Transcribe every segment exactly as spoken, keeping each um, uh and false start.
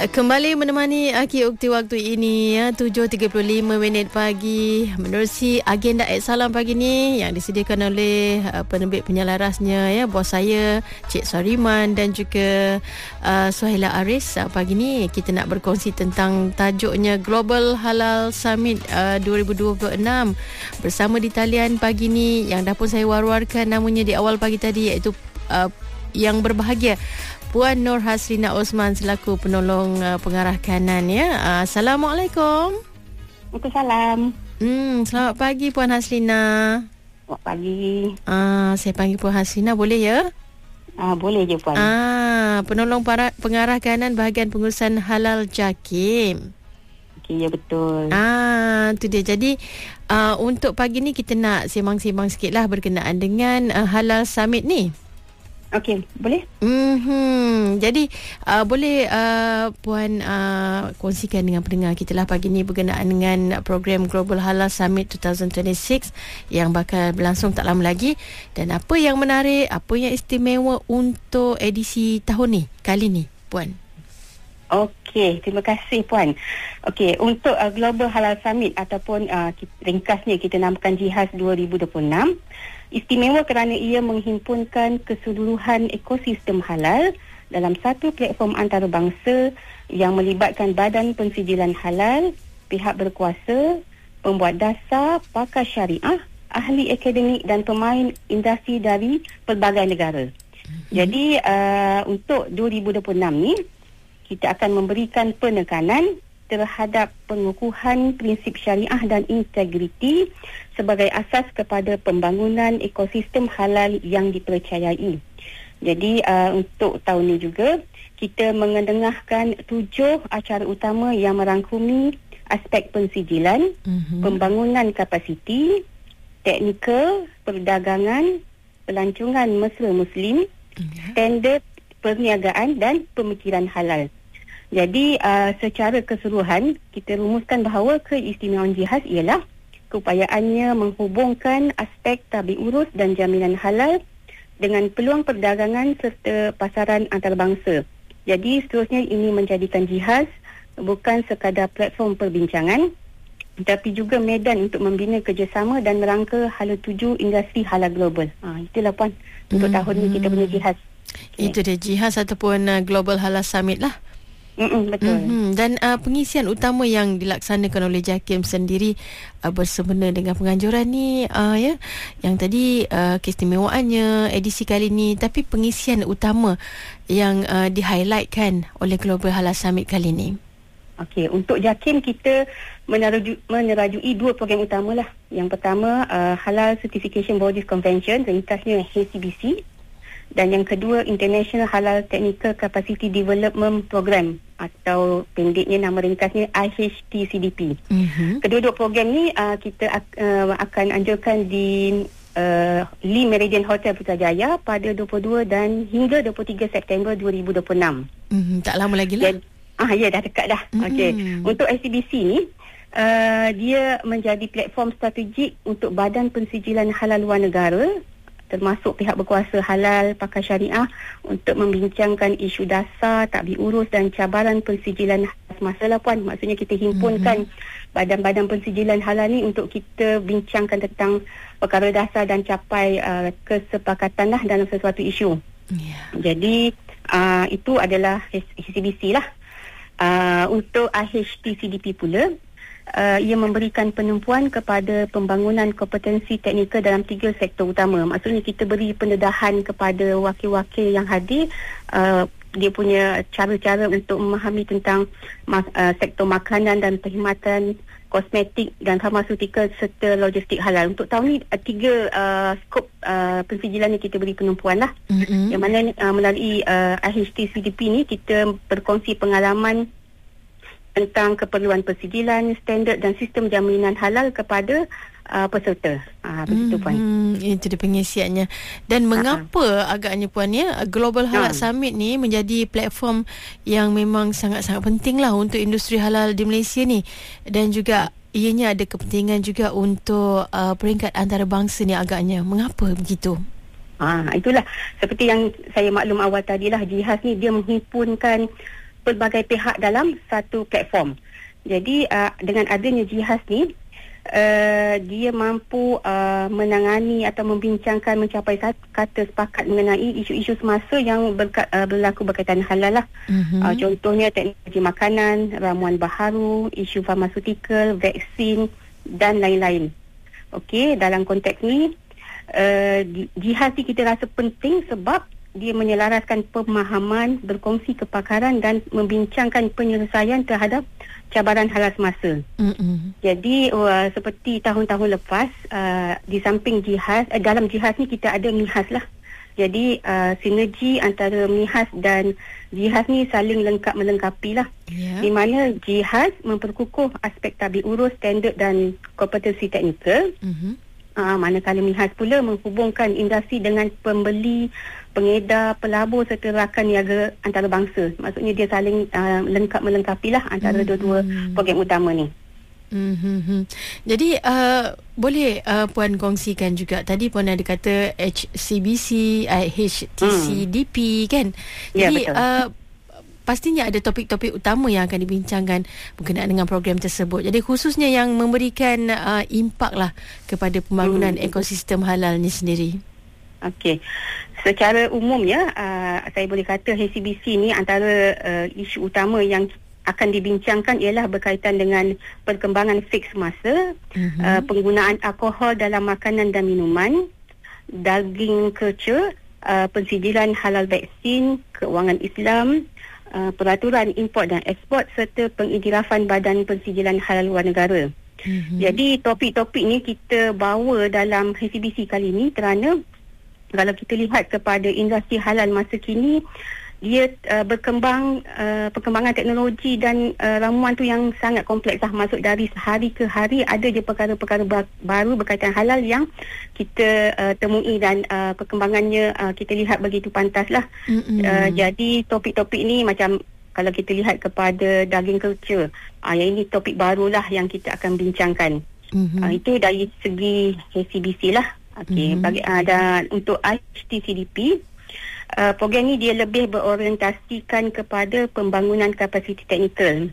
Kembali menemani Aki Ukti waktu ini ya, tujuh tiga puluh lima minit pagi menerusi agenda X Salam pagi ni yang disediakan oleh uh, penerbit penyelarasnya ya, bos saya Cik Sariman dan juga uh, Suhaila Aris. Uh, pagi ni kita nak berkongsi tentang tajuknya Global Halal Summit uh, dua ribu dua puluh enam. Bersama di talian pagi ni yang dah pun saya war-warkan namanya di awal pagi tadi, iaitu uh, yang berbahagia Puan Nur Haslina Osman selaku penolong uh, pengarah kanan ya. Uh, Assalamualaikum. Waalaikumsalam. Hmm, selamat pagi Puan Haslina. Selamat pagi. Ah, uh, saya panggil Puan Haslina boleh ya? Ah, uh, boleh je Puan. Ah, uh, penolong para, pengarah kanan bahagian pengurusan halal JAKIM. Okey, ya betul. Ah, tu dia. Jadi uh, untuk pagi ni kita nak sembang-sembang sikitlah berkenaan dengan uh, Halal Summit ni. Okey, boleh? Mm-hmm. Jadi uh, boleh uh, Puan uh, kongsikan dengan pendengar kita lah pagi ni berkenaan dengan program Global Halal Summit dua ribu dua puluh enam yang bakal berlangsung tak lama lagi, dan apa yang menarik, apa yang istimewa untuk edisi tahun ni, kali ni Puan. Okey, terima kasih Puan. Okey, untuk uh, Global Halal Summit ataupun uh, ringkasnya kita namakan GIHAS dua ribu dua puluh enam, istimewa kerana ia menghimpunkan keseluruhan ekosistem halal dalam satu platform antarabangsa yang melibatkan badan pensijilan halal, pihak berkuasa, pembuat dasar, pakar syariah, ahli akademik dan pemain industri dari pelbagai negara. Mm-hmm. Jadi uh, untuk dua ribu dua puluh enam ni kita akan memberikan penekanan terhadap pengukuhan prinsip syariah dan integriti sebagai asas kepada pembangunan ekosistem halal yang dipercayai. Jadi uh, untuk tahun ini juga kita mengendengahkan tujuh acara utama yang merangkumi aspek pensijilan, mm-hmm. pembangunan kapasiti, teknikal, perdagangan, pelancongan mesra Muslim, mm-hmm. standard perniagaan dan pemikiran halal. Jadi uh, secara keseluruhan kita rumuskan bahawa keistimewaan GIHAS ialah keupayaannya menghubungkan aspek tabik urus dan jaminan halal dengan peluang perdagangan serta pasaran antarabangsa. Jadi seterusnya ini menjadikan GIHAS bukan sekadar platform perbincangan tetapi juga medan untuk membina kerjasama dan merangka hala tuju industri halal global. Ha, itulah Puan untuk hmm. tahun ni kita punya GIHAS. Okay. Itu dia GIHAS ataupun uh, Global Halal Summit lah. Mm-mm, betul. Mm-hmm. Dan uh, pengisian utama yang dilaksanakan oleh JAKIM sendiri uh, bersempena dengan penganjuran ni uh, ya, yang tadi uh, keistimewaannya edisi kali ni, tapi pengisian utama yang uh, di-highlightkan oleh Global Halal Summit kali ni. Okey, untuk JAKIM kita meneraju, menerajui dua program utama lah. Yang pertama uh, Halal Certification Bodies Convention, ringkasnya H C B C. Dan yang kedua International Halal Technical Capacity Development Program atau pendeknya nama ringkasnya I H T C D P. Mm-hmm. Kedua-dua program ni uh, kita uh, akan anjurkan di uh, Lee Meridian Hotel Putrajaya pada dua puluh dua dan hingga dua puluh tiga September dua ribu dua puluh enam. Mm-hmm. Tak lama lagi lah. Dan, ah ya dah dekat dah. Mm-hmm. Okey. Untuk I C B C ni uh, dia menjadi platform strategik untuk badan pensijilan halal luar negara termasuk pihak berkuasa halal, pakar syariah untuk membincangkan isu dasar, takbir urus dan cabaran pensijilan semasa lah Puan. Maksudnya kita himpunkan mm-hmm. badan-badan pensijilan halal ni untuk kita bincangkan tentang perkara dasar dan capai uh, kesepakatan lah dalam sesuatu isu. Yeah. Jadi uh, itu adalah H C B C lah. Uh, untuk I H T C D P pula, Uh, ia memberikan penumpuan kepada pembangunan kompetensi teknikal dalam tiga sektor utama. Maksudnya kita beri pendedahan kepada wakil-wakil yang hadir uh, dia punya cara-cara untuk memahami tentang mak- uh, sektor makanan dan perkhidmatan, kosmetik dan farmaseutika serta logistik halal. Untuk tahun ni uh, tiga uh, skop uh, pensijilan ni kita beri penumpuan lah. Mm-hmm. Yang mana uh, melalui uh, I H T C D P ni kita berkongsi pengalaman tentang keperluan pensijilan, standard dan sistem jaminan halal kepada uh, peserta. Ah, begitu Puan. Hmm, itu dia pengisiannya. Dan mengapa uh-huh. agaknya Puan ya, Global Halal uh. Summit ni menjadi platform yang memang sangat-sangat penting lah untuk industri halal di Malaysia ni, dan juga ianya ada kepentingan juga untuk uh, peringkat antarabangsa ni agaknya. Mengapa begitu? Ah, itulah seperti yang saya maklum awal tadi lah, GIHAS ni dia menghimpunkan pelbagai pihak dalam satu platform. Jadi uh, dengan adanya jihaz ni, uh, dia mampu uh, menangani atau membincangkan mencapai kata sepakat mengenai isu-isu semasa yang berka, uh, berlaku berkaitan halal lah. Mm-hmm. Uh, contohnya teknologi makanan, ramuan baharu, isu farmaseutical, vaksin dan lain-lain. Okey, dalam konteks ni uh, jihaz ni kita rasa penting sebab dia menyelaraskan pemahaman, berkongsi kepakaran dan membincangkan penyelesaian terhadap cabaran halal semasa. Mm-hmm. Jadi uh, seperti tahun-tahun lepas, uh, di samping jihaz, uh, dalam jihaz ni kita ada mihaz lah. Jadi uh, sinergi antara mihaz dan jihaz ni saling lengkap melengkapi lah. Yeah. Di mana jihaz memperkukuh aspek tabi urus, standard dan kompetensi teknikal. Mm-hmm. Uh, manakala mihaz pula menghubungkan industri dengan pembeli, pengedar, pelabur serta rakan niaga antarabangsa. Maksudnya dia saling uh, lengkap melengkapi lah antara mm-hmm. dua-dua program utama ni. Mm-hmm. Jadi uh, boleh uh, Puan kongsikan juga, tadi Puan ada kata H C B C, H T C D P mm. kan? Jadi ya, uh, pastinya ada topik-topik utama yang akan dibincangkan berkenaan dengan program tersebut. Jadi khususnya yang memberikan uh, impak lah kepada pembangunan mm. ekosistem halal ni sendiri. Okey. Secara umumnya uh, saya boleh kata H C B C ni antara uh, isu utama yang akan dibincangkan ialah berkaitan dengan perkembangan fix masa, mm-hmm. uh, penggunaan alkohol dalam makanan dan minuman, daging culture, uh, pensijilan halal vaksin, keuangan Islam, uh, peraturan import dan ekspor serta pengiktirafan badan pensijilan halal luar negara. Mm-hmm. Jadi topik-topik ni kita bawa dalam H C B C kali ni kerana kalau kita lihat kepada industri halal masa kini, dia uh, berkembang, uh, perkembangan teknologi dan uh, ramuan tu yang sangat kompleks lah. Masuk dari hari ke hari ada je perkara-perkara baru berkaitan halal yang kita uh, temui dan uh, perkembangannya uh, kita lihat begitu pantas lah. Mm-hmm. Uh, jadi topik-topik ni macam kalau kita lihat kepada daging culture, uh, yang ini topik barulah yang kita akan bincangkan. Mm-hmm. Uh, itu dari segi H C B C lah. Okey, mm-hmm. bagi uh, dan untuk H T C D P, Uh, program ni dia lebih berorientasikan kepada pembangunan kapasiti teknikal.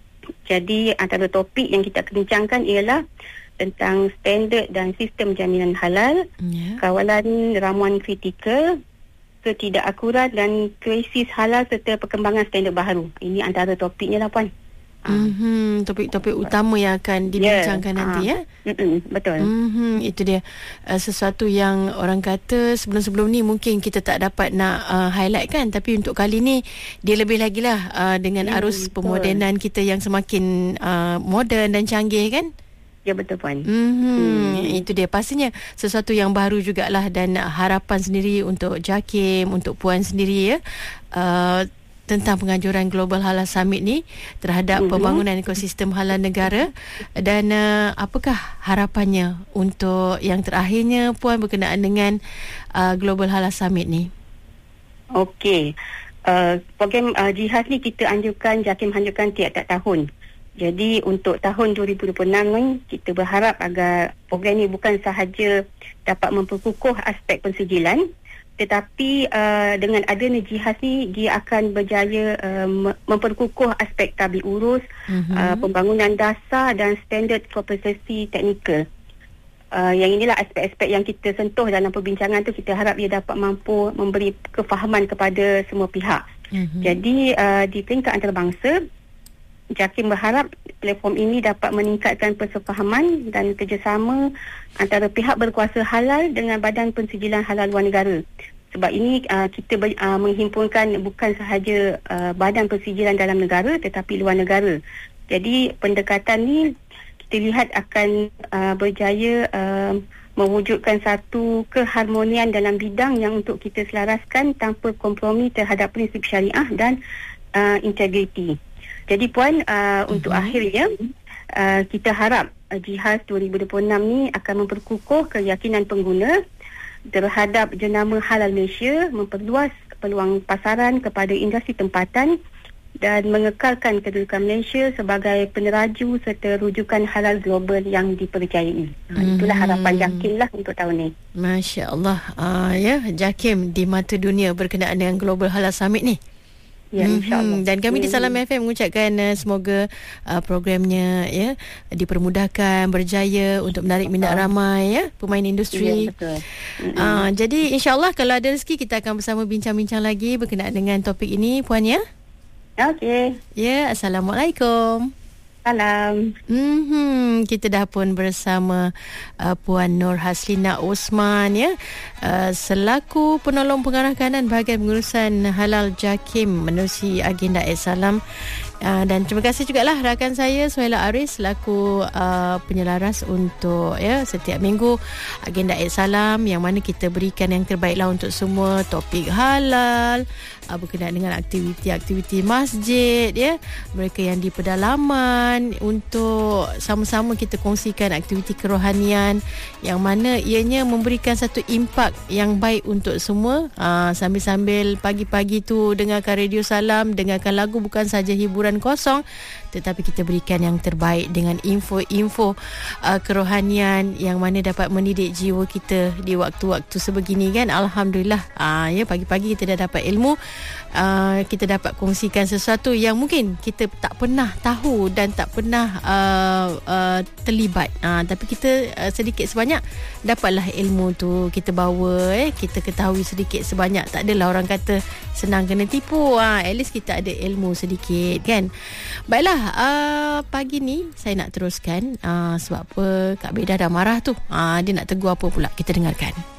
Jadi antara topik yang kita akan bincangkan ialah tentang standard dan sistem jaminan halal, yeah. kawalan ramuan kritikal, ketidakakurat dan krisis halal serta perkembangan standard baharu. Ini antara topiknya lah Puan. Mm-hmm. Topik-topik utama yang akan dibincangkan yeah. nanti ya. Mm-mm, betul. Mm-hmm. Itu dia uh, sesuatu yang orang kata sebelum-sebelum ni mungkin kita tak dapat nak uh, highlight kan, tapi untuk kali ni dia lebih lagi lah uh, dengan mm, arus betul. Pemodenan kita yang semakin uh, moden dan canggih kan. Ya betul Puan. Mm-hmm. Hmm. Itu dia pastinya sesuatu yang baru jugalah dan harapan sendiri untuk JAKIM, untuk Puan sendiri ya. Uh, tentang penganjuran Global Halal Summit ni terhadap mm-hmm. pembangunan ekosistem halal negara, dan uh, apakah harapannya untuk yang terakhirnya Puan berkenaan dengan uh, Global Halal Summit ni? Okey, uh, program uh, jihaz ni kita anjurkan, JAKIM anjurkan tiap-tiap tahun. Jadi untuk tahun dua ribu dua puluh enam ni kita berharap agar program ni bukan sahaja dapat memperkukuh aspek pensijilan, tetapi uh, dengan adanya jihaz ni dia akan berjaya uh, memperkukuh aspek tabi urus, mm-hmm. uh, pembangunan dasar dan standard kompetensi teknikal. Uh, yang inilah aspek-aspek yang kita sentuh dalam perbincangan tu. Kita harap dia dapat mampu memberi kefahaman kepada semua pihak. Mm-hmm. Jadi uh, di peringkat antarabangsa, JAKIM berharap platform ini dapat meningkatkan persefahaman dan kerjasama antara pihak berkuasa halal dengan Badan Pensijilan Halal Luar Negara. Sebab ini uh, kita ber, uh, menghimpunkan bukan sahaja uh, Badan Pensijilan dalam negara tetapi luar negara. Jadi pendekatan ni kita lihat akan uh, berjaya uh, mewujudkan satu keharmonian dalam bidang yang untuk kita selaraskan tanpa kompromi terhadap prinsip syariah dan uh, integriti. Jadi Puan, uh, uh-huh. untuk akhirnya uh, kita harap uh, jihaz dua ribu dua puluh enam ni akan memperkukuh keyakinan pengguna terhadap jenama halal Malaysia, memperluas peluang pasaran kepada industri tempatan dan mengekalkan kedudukan Malaysia sebagai peneraju serta rujukan halal global yang dipercayai. Uh, itulah harapan JAKIM lah untuk tahun ni. Masya Allah, uh, ya JAKIM di mata dunia berkenaan dengan Global Halal Summit ni. Ya, mm-hmm. insya-Allah. Dan kami di Salam hmm. F M mengucapkan uh, semoga uh, programnya ya dipermudahkan, berjaya untuk menarik minat ramai ya pemain industri. Ya, betul. Mm-hmm. Uh, jadi insya-Allah kalau ada rezeki kita akan bersama bincang-bincang lagi berkenaan dengan topik ini puan ya. Okey. Ya, assalamualaikum. Salam. Mm-hmm. Kita dah pun bersama uh, Puan Nur Haslina Osman ya, uh, selaku penolong pengarah kanan bahagian pengurusan halal JAKIM menerusi agenda Salam. Uh, dan terima kasih jugalah rakan saya Suhaila Aris selaku uh, penyelaras untuk ya setiap minggu agenda Salam, yang mana kita berikan yang terbaiklah untuk semua topik halal uh, berkenaan dengan aktiviti-aktiviti masjid ya, mereka yang di pedalaman, untuk sama-sama kita kongsikan aktiviti kerohanian yang mana ianya memberikan satu impak yang baik untuk semua. uh, sambil-sambil pagi-pagi tu dengarkan Radio Salam, dengarkan lagu, bukan saja hiburan kosong, tetapi kita berikan yang terbaik dengan info-info uh, kerohanian yang mana dapat mendidik jiwa kita di waktu-waktu sebegini kan. Alhamdulillah, uh, ya pagi-pagi kita dah dapat ilmu, uh, kita dapat kongsikan sesuatu yang mungkin kita tak pernah tahu dan tak pernah uh, uh, terlibat, uh, tapi kita uh, sedikit sebanyak dapatlah ilmu tu kita bawa, eh kita ketahui sedikit sebanyak. Tak adalah orang kata senang kena tipu, uh, at least kita ada ilmu sedikit kan. Baiklah, uh, pagi ni saya nak teruskan uh, sebab apa Kak Beda dah marah tu, uh, dia nak tegur apa pula, kita dengarkan.